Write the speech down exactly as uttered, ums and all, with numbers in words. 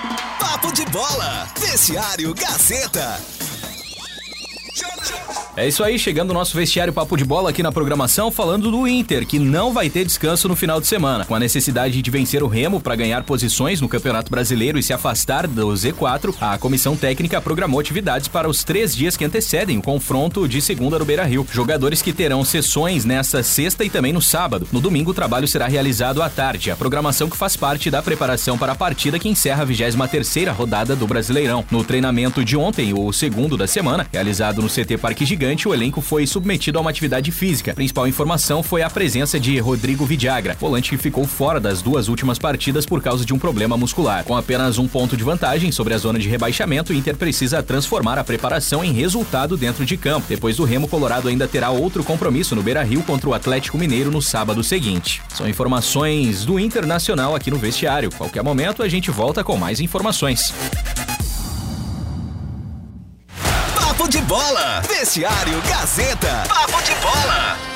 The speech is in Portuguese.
Papo de bola, Vestiário Gazeta. É isso aí, chegando o nosso vestiário Papo de Bola aqui na programação, falando do Inter, que não vai ter descanso no final de semana. Com a necessidade de vencer o Remo para ganhar posições no Campeonato Brasileiro e se afastar do Z quatro, a comissão técnica programou atividades para os três dias que antecedem o confronto de segunda no Beira-Rio. Jogadores que terão sessões nesta sexta e também no sábado. No domingo, o trabalho será realizado à tarde. A programação que faz parte da preparação para a partida que encerra a vigésima terceira rodada do Brasileirão. No treinamento de ontem, o segundo da semana, realizado no C T Parque Gigante, o elenco foi submetido a uma atividade física. A principal informação foi a presença de Rodrigo Vidagra, volante que ficou fora das duas últimas partidas por causa de um problema muscular. Com apenas um ponto de vantagem sobre a zona de rebaixamento, o Inter precisa transformar a preparação em resultado dentro de campo. Depois do Remo, Colorado ainda terá outro compromisso no Beira-Rio contra o Atlético Mineiro no sábado seguinte. São informações do Internacional aqui no vestiário. Qualquer momento a gente volta com mais informações. Papo de bola, Vestiário Gazeta. Papo de bola.